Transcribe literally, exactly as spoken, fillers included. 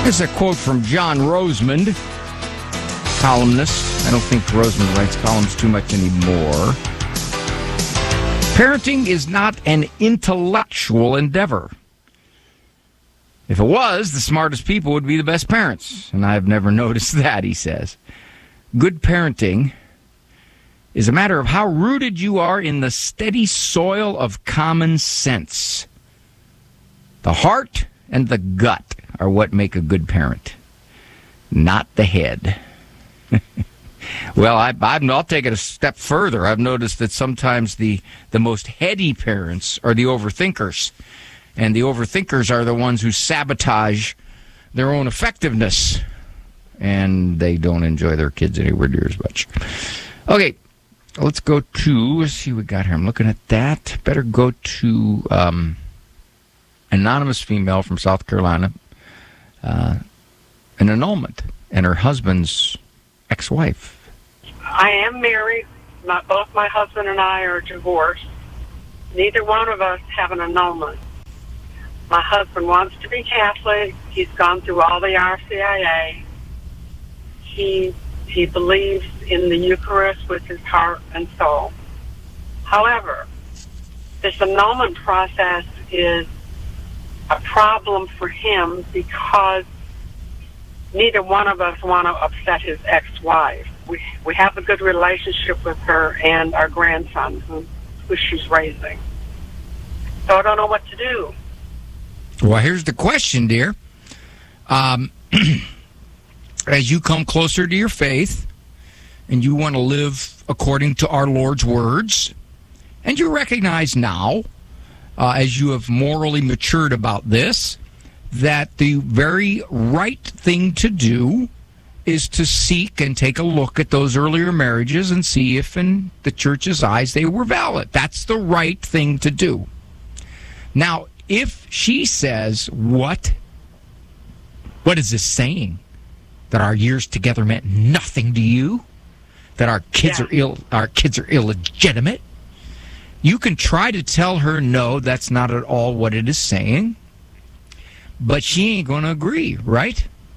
Here's a quote from John Rosemond, columnist. I don't think Rosemond writes columns too much anymore. Parenting is not an intellectual endeavor. If it was, the smartest people would be the best parents. And I've never noticed that, he says. Good parenting is a matter of how rooted you are in the steady soil of common sense. The heart and the gut are what make a good parent, not the head. Well, I, I'm, I'll take it a step further. I've noticed that sometimes the, the most heady parents are the overthinkers, and the overthinkers are the ones who sabotage their own effectiveness, and they don't enjoy their kids anywhere near as much. Okay, let's go to, let's see what we got here. I'm looking at that. Better go to um, anonymous female from South Carolina. Uh, an annulment, and her husband's ex-wife. I am married. My, both my husband and I are divorced. Neither one of us have an annulment. My husband wants to be Catholic. He's gone through all the R C I A. He, he believes in the Eucharist with his heart and soul. However, this annulment process is a problem for him because neither one of us want to upset his ex-wife. We we have a good relationship with her and our grandson, who, who she's raising. So I don't know what to do. Well, here's the question, dear. Um, as you come closer to your faith, and you want to live according to our Lord's words, and you recognize now, Uh, as you have morally matured about this, that the very right thing to do is to seek and take a look at those earlier marriages and see if in the church's eyes they were valid. That's the right thing to do. Now, if she says, what? What is this saying? That our years together meant nothing to you? That our kids Yeah. are ill, our kids are illegitimate? You can try to tell her, no, that's not at all what it is saying, but she ain't going to agree, right?